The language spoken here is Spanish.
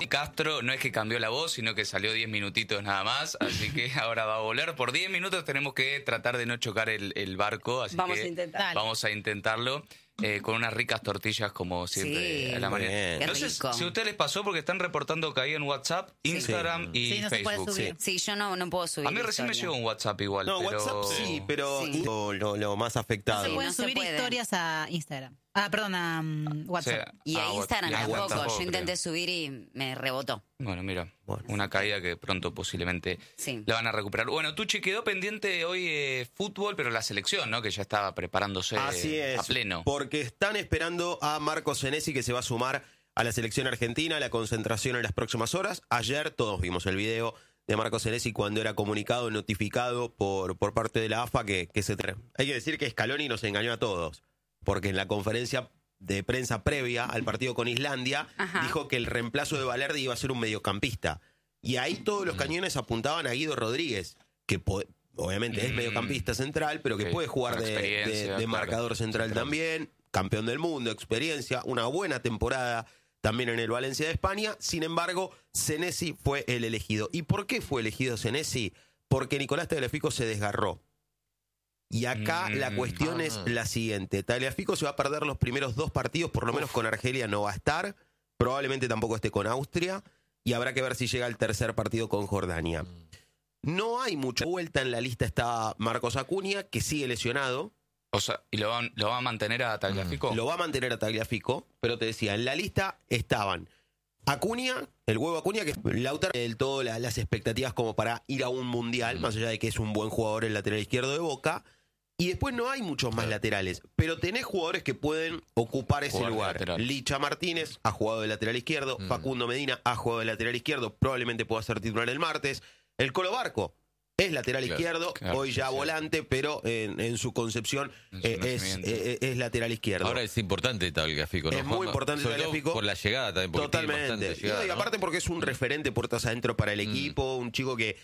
Castro no es que cambió la voz, sino que salió 10 minutitos nada más, así que ahora va a volver. Por 10 minutos tenemos que tratar de no chocar el barco, así Vamos que a intentar. vamos a intentarlo. Con unas ricas tortillas como siempre Sí, a la mañana. qué No sé rico. si a ustedes les pasó porque están reportando que hay en WhatsApp, Instagram y Sí, no se puede Facebook. subir. Sí, yo no puedo subir. A mí recién me historia. llegó un WhatsApp igual. No, pero... WhatsApp sí, pero Sí. lo más afectado. No se Sí, pueden no se subir puede. historias a Instagram. Perdón, a WhatsApp. Y a Instagram y a tampoco. WhatsApp Yo intenté creo. subir y me rebotó. Bueno, mira, Bueno. una caída que pronto posiblemente Sí. la van a recuperar. Bueno, Tucci, quedó pendiente hoy fútbol, pero la selección, ¿no? Que ya estaba preparándose Así es, a pleno. porque están esperando a Marco Senesi, que se va a sumar a la selección argentina, a la concentración en las próximas horas. Ayer todos vimos el video de Marco Senesi cuando era comunicado, notificado por parte de la AFA que se... Hay que decir que Scaloni nos engañó a todos, porque en la conferencia de prensa previa al partido con Islandia, Ajá. dijo que el reemplazo de Valerdi iba a ser un mediocampista. Y ahí todos los cañones apuntaban a Guido Rodríguez, que obviamente es mediocampista central, pero que Sí, puede jugar con de experiencia, claro. marcador central también, campeón del mundo, experiencia, una buena temporada también en el Valencia de España. Sin embargo, Senesi fue el elegido. ¿Y por qué fue elegido Senesi? Porque Nicolás Tagliafico se desgarró. Y acá la cuestión es la siguiente. Tagliafico se va a perder los primeros 2 partidos, por lo menos con Argelia no va a estar, probablemente tampoco esté con Austria, y habrá que ver si llega el tercer partido con Jordania. No hay mucha vuelta en la lista, está Marcos Acuña, que sigue lesionado. O sea, ¿y lo va a mantener a Tagliafico? Lo va a mantener a Tagliafico, pero te decía, en la lista estaban Acuña, el huevo Acuña, que Lautaro del todo las expectativas como para ir a un mundial, más allá de que es un buen jugador el lateral izquierdo de Boca. Y después no hay muchos más laterales, pero tenés jugadores que pueden ocupar ese Jugar de lugar. lateral. Licha Martínez ha jugado de lateral izquierdo, Facundo Medina ha jugado de lateral izquierdo, probablemente pueda ser titular el martes. El Colo Barco es lateral izquierdo, claro, hoy ya sí, volante, pero en su concepción En su nacimiento. es lateral izquierdo. Ahora es importante Tagliafico, ¿no? Es muy importante Sobre todo Tagliafico. por la llegada también. Porque tiene Totalmente. bastante llegada, Y ¿no? aparte porque es un referente puertas adentro para el equipo, un chico que